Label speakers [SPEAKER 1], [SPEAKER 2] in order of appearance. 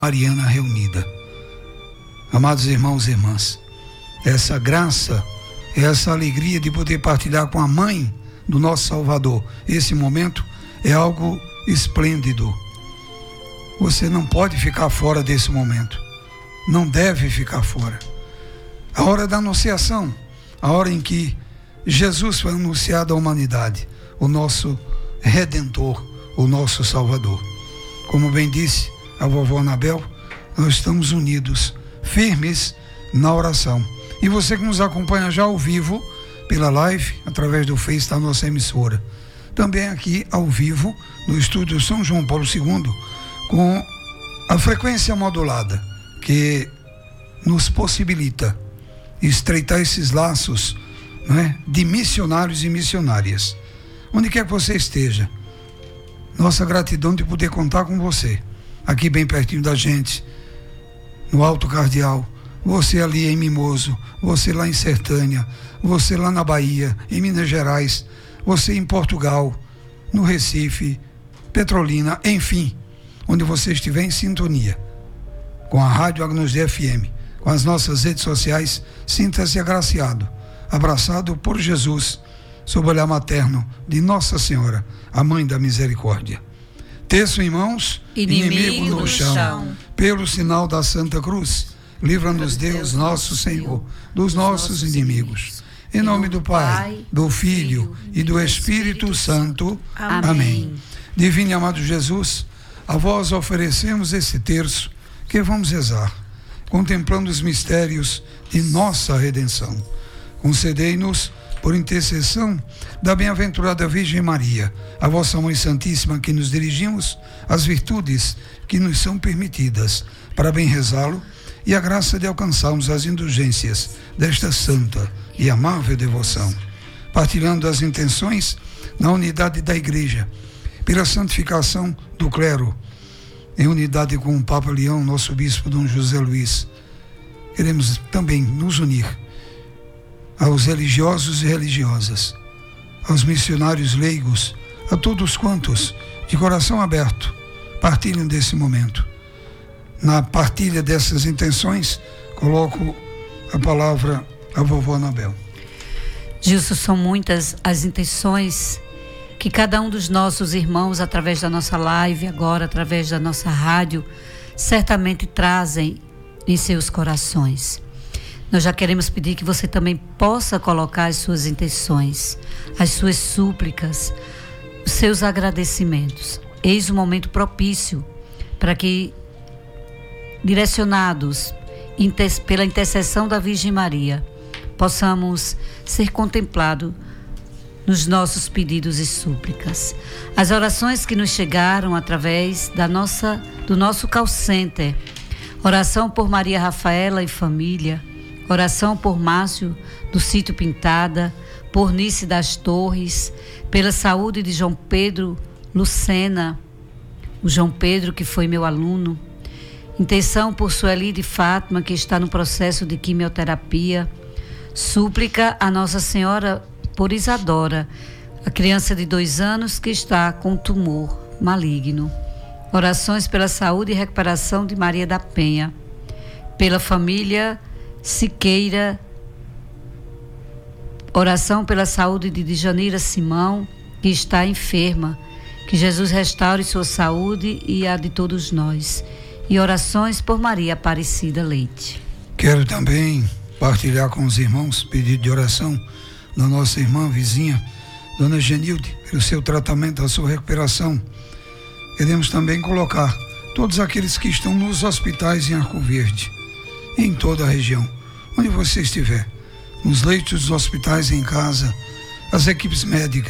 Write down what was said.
[SPEAKER 1] Mariana reunida. Amados irmãos e irmãs, essa graça, essa alegria de poder partilhar com a mãe do nosso Salvador esse momento é algo esplêndido. Você não pode ficar fora desse momento, não deve ficar fora. A hora da anunciação, a hora em que Jesus foi anunciado à humanidade, o nosso Redentor, o nosso Salvador. Como bem disse a vovó Anabel, nós estamos unidos, firmes na oração. E você que nos acompanha já ao vivo, pela live, através do Face da nossa emissora. Também aqui ao vivo, no estúdio São João Paulo II, com a frequência modulada, que nos possibilita estreitar esses laços, não é, de missionários e missionárias. Onde quer que você esteja, nossa gratidão de poder contar com você, aqui bem pertinho da gente, no Alto Cardeal, você ali em Mimoso, você lá em Sertânia, você lá na Bahia, em Minas Gerais, você em Portugal, no Recife, Petrolina, enfim, onde você estiver em sintonia com a Rádio Agnus Dei FM, com as nossas redes sociais, sinta-se agraciado, abraçado por Jesus, sob o olhar materno de Nossa Senhora, a Mãe da Misericórdia. Terço em mãos, inimigo no chão. Pelo sinal da Santa Cruz, livra-nos Deus nosso Senhor dos nossos inimigos. Em nome do Pai, do Filho e do Espírito Santo. Amém. Divino e amado Jesus, a vós oferecemos esse terço que vamos rezar, contemplando os mistérios de nossa redenção. Concedei-nos, por intercessão da bem-aventurada Virgem Maria, a vossa Mãe Santíssima, que nos dirigimos às virtudes que nos são permitidas, para bem rezá-lo, e a graça de alcançarmos as indulgências desta santa e amável devoção, partilhando as intenções na unidade da Igreja, pela santificação do clero, em unidade com o Papa Leão, nosso Bispo Dom José Luiz. Queremos também nos unir aos religiosos e religiosas, aos missionários leigos, a todos quantos, de coração aberto, partilham desse momento. Na partilha dessas intenções, coloco a palavra à vovó Anabel.
[SPEAKER 2] Gilson, são muitas as intenções que cada um dos nossos irmãos, através da nossa live, agora através da nossa rádio, certamente trazem em seus corações. Nós já queremos pedir que você também possa colocar as suas intenções, as suas súplicas, os seus agradecimentos. Eis o momento propício para que, direcionados pela intercessão da Virgem Maria, possamos ser contemplados nos nossos pedidos e súplicas. As orações que nos chegaram através do nosso call center: oração por Maria Rafaela e família, oração por Márcio do Sítio Pintada, por Nice das Torres, pela saúde de João Pedro Lucena, o João Pedro que foi meu aluno. Intenção por Sueli de Fátima, que está no processo de quimioterapia. Súplica a Nossa Senhora por Isadora, a criança de 2 anos que está com tumor maligno. Orações pela saúde e recuperação de Maria da Penha, pela família Siqueira. Oração pela saúde de Djanira Simão, que está enferma. Que Jesus restaure sua saúde e a de todos nós. E orações por Maria Aparecida Leite.
[SPEAKER 1] Quero também partilhar com os irmãos pedido de oração da nossa irmã vizinha, Dona Genilde, pelo seu tratamento, a sua recuperação. Queremos também colocar todos aqueles que estão nos hospitais em Arco Verde, e em toda a região, onde você estiver, nos leitos dos hospitais, em casa, as equipes médicas,